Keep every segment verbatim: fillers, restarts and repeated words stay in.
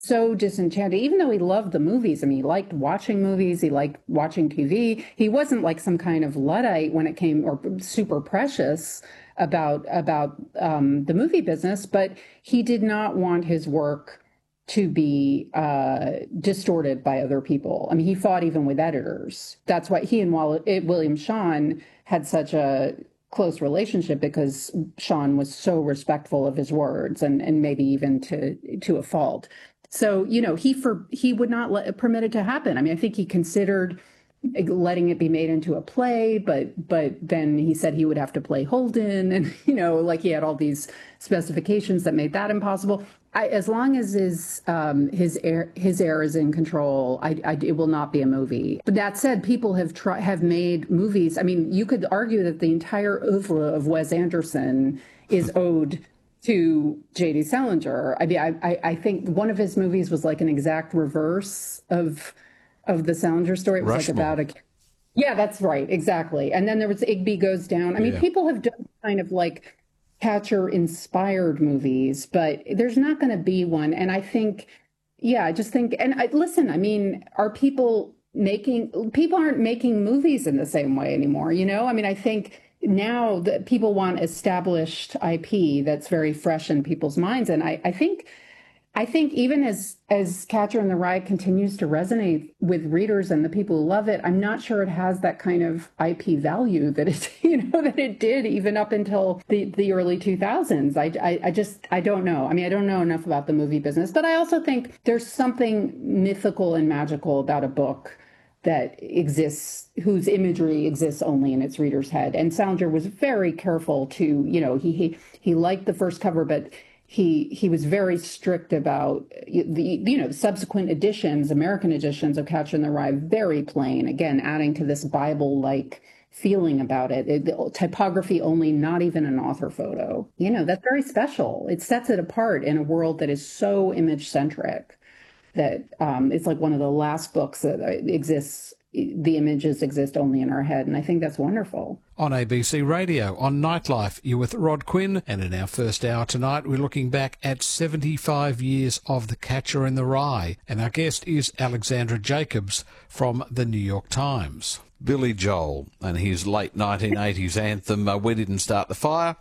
so disenchanted, even though he loved the movies. I mean, he liked watching movies, he liked watching T V. He wasn't like some kind of Luddite when it came, or super precious about about um, the movie business, but he did not want his work to be uh, distorted by other people. I mean, he fought even with editors. That's why he and William Shawn had such a close relationship, because Shawn was so respectful of his words, and, and maybe even to to a fault. So, you know, he for he would not let, permit it to happen. I mean, I think he considered letting it be made into a play, but but then he said he would have to play Holden, and, you know, like he had all these specifications that made that impossible. I, as long as his um, his heir his heir is in control, I, I, it will not be a movie. But that said, people have try, have made movies. I mean, you could argue that the entire oeuvre of Wes Anderson is owed to J D Salinger. I mean, I, I I think one of his movies was like an exact reverse of of the Salinger story. It was Rushmore. like about a yeah, that's right, exactly. And then there was Igby Goes Down. I mean, Yeah. people have done kind of like Catcher-inspired movies, but there's not going to be one. And I think, yeah, I just think, and I, listen, I mean, are people making, people aren't making movies in the same way anymore, you know? I mean, I think now that people want established I P that's very fresh in people's minds. And I, I think, I think even as as Catcher in the Rye continues to resonate with readers and the people who love it, I'm not sure it has that kind of I P value that it, you know, that it did even up until the, the early two thousands. I, I, I just, I don't know. I mean, I don't know enough about the movie business, but I also think there's something mythical and magical about a book that exists, whose imagery exists only in its reader's head. And Salinger was very careful to, you know, he he, he liked the first cover, but He he was very strict about the, you know, subsequent editions, American editions of Catcher in the Rye, very plain, again, adding to this Bible-like feeling about it. it. The typography only, not even an author photo. You know, that's very special. It sets it apart in a world that is so image-centric that um, it's like one of the last books that exists. The images exist only in our head, and I think that's wonderful. On A B C Radio, on Nightlife, you're with Rod Quinn, and in our first hour tonight, we're looking back at seventy-five years of The Catcher in the Rye, and our guest is Alexandra Jacobs from the New York Times. Billy Joel and his late nineteen eighties anthem, uh, We Didn't Start the Fire,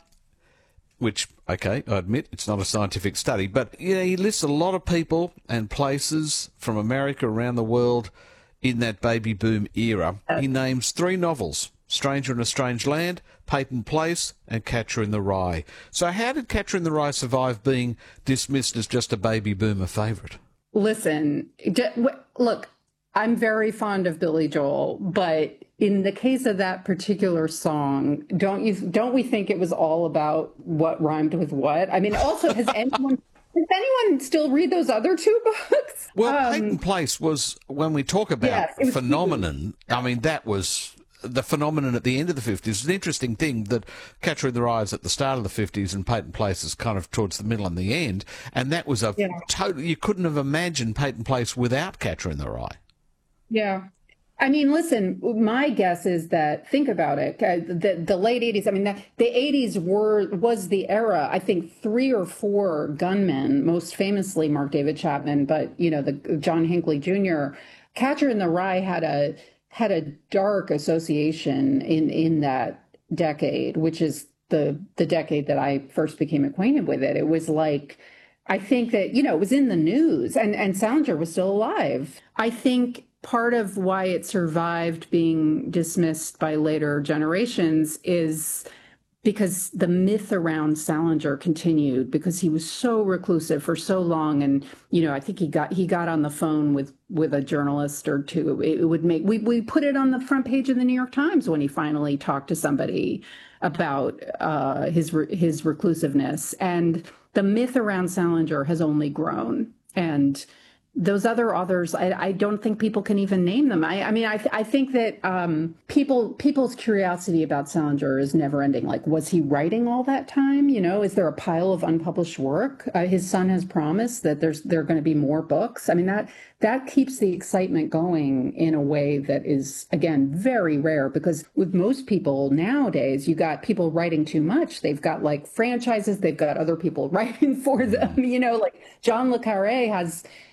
which, okay, I admit, it's not a scientific study, but you know, he lists a lot of people and places from America around the world in that baby boom era. He names three novels: Stranger in a Strange Land, Peyton Place, and Catcher in the Rye. So how did Catcher in the Rye survive being dismissed as just a baby boomer favourite? Listen, look, I'm very fond of Billy Joel, but in the case of that particular song, don't you don't we think it was all about what rhymed with what? I mean, also, has anyone does anyone still read those other two books? Well, um, Peyton Place was, when we talk about yes, it was phenomenon, huge. I mean, that was the phenomenon at the end of the fifties. It's an interesting thing that Catcher in the Rye is at the start of the fifties and Peyton Place is kind of towards the middle and the end. And that was a Yeah. total, you couldn't have imagined Peyton Place without Catcher in the Rye. Yeah. I mean, listen, my guess is that, think about it, uh, the, the late eighties, I mean, the, the eighties were was the era, I think three or four gunmen, most famously Mark David Chapman, but, you know, the John Hinckley Junior Catcher in the Rye had a had a dark association in, in that decade, which is the the decade that I first became acquainted with it. It was like, I think that, you know, it was in the news, and, and Salinger was still alive. I think part of why it survived being dismissed by later generations is because the myth around Salinger continued, because he was so reclusive for so long. And, you know, I think he got he got on the phone with with a journalist or two. It, it would make we, we put it on the front page of the New York Times when he finally talked to somebody about uh, his his reclusiveness. And the myth around Salinger has only grown. And those other authors, I, I don't think people can even name them. I, I mean, I, th- I think that um, people people's curiosity about Salinger is never ending. Like, was he writing all that time? You know, is there a pile of unpublished work? Uh, his son has promised that there's there are going to be more books. I mean, that that keeps the excitement going in a way that is, again, very rare, because with most people nowadays, you got people writing too much. They've got like franchises. They've got other people writing for them. You know, like John le Carré has